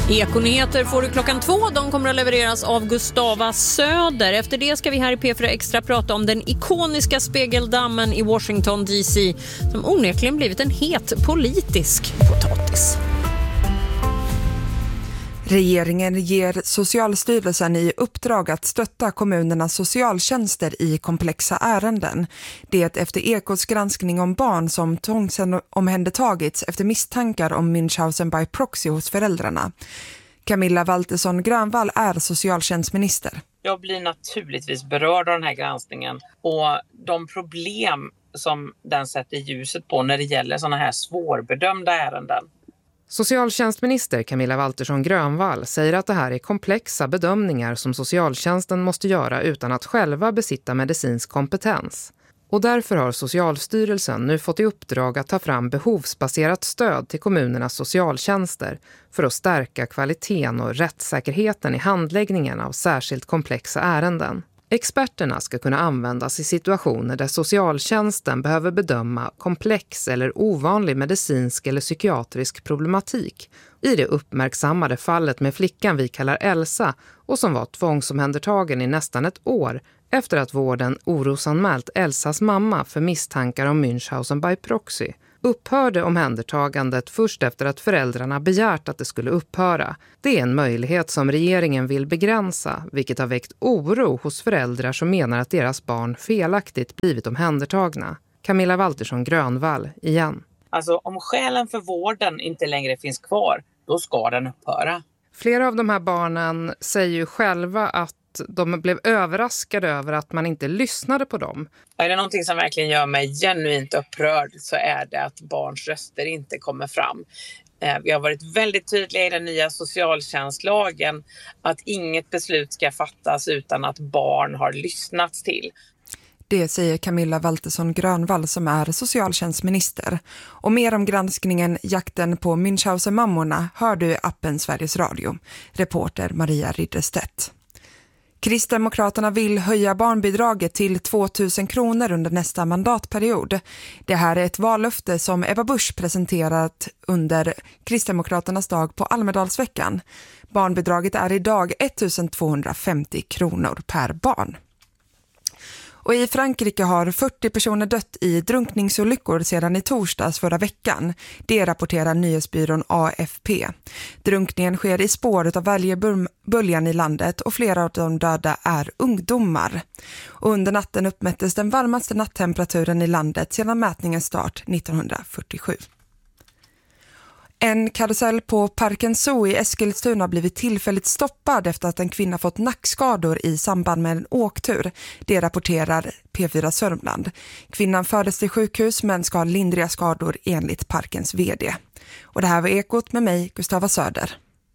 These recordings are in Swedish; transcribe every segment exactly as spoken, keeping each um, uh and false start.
Ekonyheter får du klockan två. De kommer att levereras av Gustava Söder. Efter det ska vi här i P fyra Extra prata om den ikoniska spegeldammen i Washington D C som onekligen blivit en het politisk potatis. Regeringen ger Socialstyrelsen i uppdrag att stötta kommunernas socialtjänster i komplexa ärenden. Det efter Ekots granskning om barn som tvångsomhändertagits efter misstankar om Münchhausen by proxy hos föräldrarna. Camilla Waltersson Grönvall är socialtjänstminister. Jag blir naturligtvis berörd av den här granskningen och de problem som den sätter ljuset på när det gäller sådana här svårbedömda ärenden. Socialtjänstminister Camilla Waltersson Grönvall säger att det här är komplexa bedömningar som socialtjänsten måste göra utan att själva besitta medicinsk kompetens. Och därför har Socialstyrelsen nu fått i uppdrag att ta fram behovsbaserat stöd till kommunernas socialtjänster för att stärka kvaliteten och rättssäkerheten i handläggningen av särskilt komplexa ärenden. Experterna ska kunna användas i situationer där socialtjänsten behöver bedöma komplex eller ovanlig medicinsk eller psykiatrisk problematik. I det uppmärksammade fallet med flickan vi kallar Elsa och som var tvångsomhändertagen i nästan ett år efter att vården orosanmält Elsas mamma för misstankar om Münchhausen by proxy. Upphörde omhändertagandet först efter att föräldrarna begärt att det skulle upphöra. Det är en möjlighet som regeringen vill begränsa, vilket har väckt oro hos föräldrar som menar att deras barn felaktigt blivit omhändertagna. Camilla Waltersson Grönvall igen. Alltså om skälen för vården inte längre finns kvar, då ska den upphöra. Flera av de här barnen säger ju själva att de blev överraskade över att man inte lyssnade på dem. Är det någonting som verkligen gör mig genuint upprörd så är det att barns röster inte kommer fram. Vi har varit väldigt tydliga i den nya socialtjänstlagen att inget beslut ska fattas utan att barn har lyssnats till. Det säger Camilla Waltersson Grönvall som är socialtjänstminister. Och mer om granskningen Jakten på Münchhausen-mammorna hör du i appen Sveriges Radio. Reporter Maria Ridderstedt. Kristdemokraterna vill höja barnbidraget till tvåtusen kronor under nästa mandatperiod. Det här är ett vallöfte som Ebba Busch presenterat under Kristdemokraternas dag på Almedalsveckan. Barnbidraget är idag ettusentvåhundrafemtio kronor per barn. Och i Frankrike har fyrtio personer dött i drunkningsolyckor sedan i torsdags förra veckan. Det rapporterar nyhetsbyrån A F P. Drunkningen sker i spåret av välgeböljan i landet och flera av de döda är ungdomar. Och under natten uppmättes den varmaste nattemperaturen i landet sedan mätningens start nittonhundrafyrtiosju. En karusell på Parken Zoo i Eskilstuna har blivit tillfälligt stoppad efter att en kvinna fått nackskador i samband med en åktur. Det rapporterar P fyra Sörmland. Kvinnan fördes till sjukhus men ska ha lindriga skador enligt parkens vd. Och det här var Ekot med mig, Gustava Söder.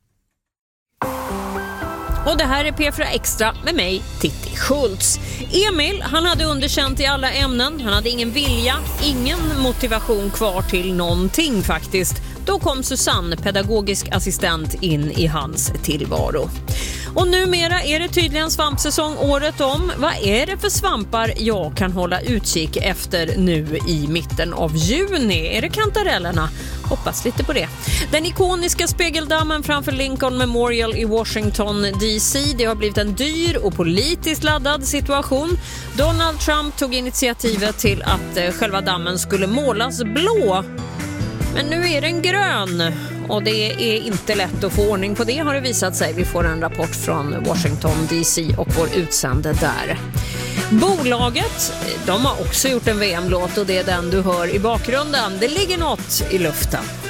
Och det här är P fyra Extra med mig, Titti Schultz. Emil, han hade underkänt i alla ämnen. Han hade ingen vilja, ingen motivation kvar till någonting faktiskt. Då kom Susanne, pedagogisk assistent, in i hans tillvaro. Och numera är det tydligen svampsäsong året om. Vad är det för svampar jag kan hålla utkik efter nu i mitten av juni? Är det kantarellerna? Hoppas lite på det. Den ikoniska spegeldammen framför Lincoln Memorial i Washington D C, det har blivit en dyr och politiskt laddad situation. Donald Trump tog initiativet till att själva dammen skulle målas blå. Men nu är den grön och det är inte lätt att få ordning på det, har det visat sig. Vi får en rapport från Washington D C och vår utsände där. Bolaget, de har också gjort en V M-låt och det är den du hör i bakgrunden. Det ligger något i luften.